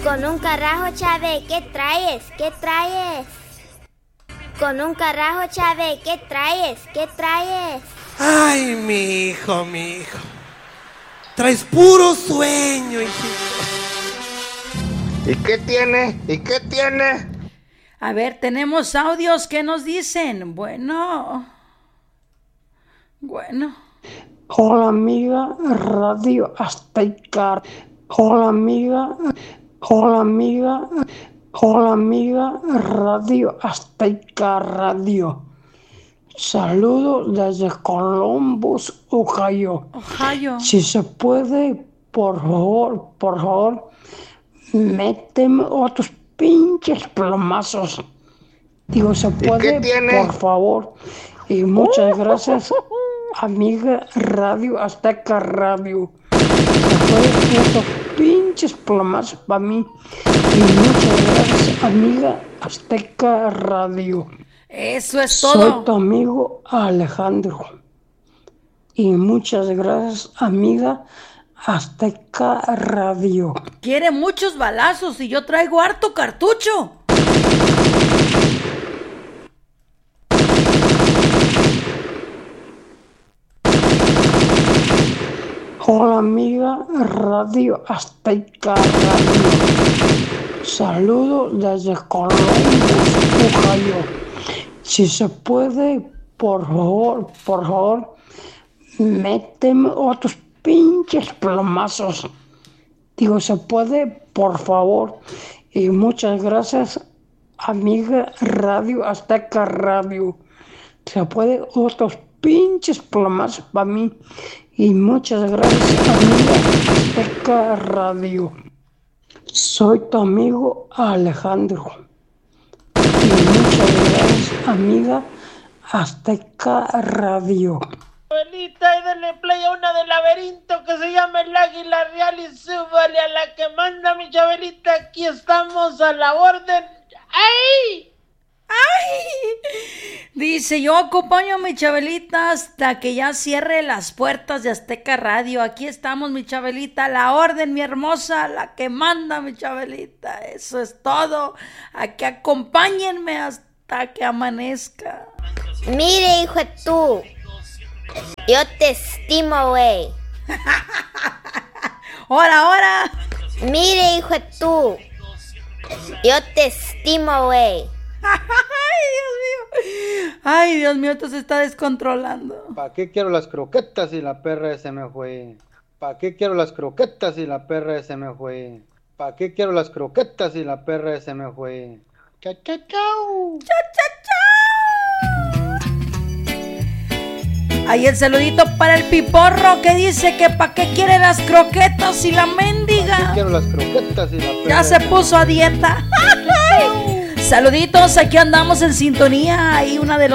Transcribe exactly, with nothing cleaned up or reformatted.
Con un carajo, Chávez, ¿qué traes? ¿Qué traes? Con un carajo, Chávez, ¿qué traes? ¿Qué traes? Ay, mi hijo, mi hijo. Traes puro sueño, hijito. ¿Y qué tiene? ¿Y qué tiene? A ver, tenemos audios que nos dicen. Bueno. Bueno. Hola, amiga Radio Azteca. Hola, amiga. Hola, amiga. Hola, amiga Radio Azteca Radio. Saludo desde Columbus, Ohio. Ohio. Si se puede, por favor, por favor, méteme otros pinches plomazos. Digo, se puede, por favor. Y muchas gracias, amiga Radio Azteca Radio. Se puede otros pinches plomazos para mí. Y muchas gracias, amiga Azteca Radio. Eso es todo. Soy tu amigo Alejandro. Y muchas gracias, amiga Azteca Radio. Quiere muchos balazos y yo traigo harto cartucho. Hola, amiga Radio Azteca Radio. Saludo desde Columbus, Ohio. Si se puede, por favor, por favor, méteme otros pinches plomazos. Digo, se puede, por favor. Y muchas gracias, amiga Radio Azteca Radio. Se puede otros pinches plomazos para mí. Y muchas gracias, amiga Azteca Radio. Soy tu amigo Alejandro. Y muchas gracias, amiga Azteca Radio. Abuelita, y denle play a una del laberinto que se llama El Águila Real y súbale a la que manda mi Chabelita. Aquí estamos a la orden. ¡Ay! ¡Ay! Dice, yo acompaño a mi Chabelita hasta que ya cierre las puertas de Azteca Radio. Aquí estamos, mi Chabelita, a la orden, mi hermosa, la que manda, mi Chabelita. Eso es todo. Aquí acompáñenme hasta que amanezca. Mire, hijo de tú. Yo te estimo, güey. ¡Hora, hora! Mire, hijo de tú. Yo te estimo, güey. ¡Ay, Dios mío! ¡Ay, Dios mío! Esto se está descontrolando. ¿Para qué quiero las croquetas si la perra se me fue? ¿Para qué quiero las croquetas si la perra se me fue? ¿Para qué quiero las croquetas si la perra se me fue? ¡Chao, chao, chao! ¡Chao, chao, chao! Ahí el saludito para el Piporro que dice que ¿para qué quiere las croquetas si la mendiga? ¿Para qué quiero las croquetas si la perra ya se puso a dieta? Saluditos, aquí andamos en sintonía. Ahí una de los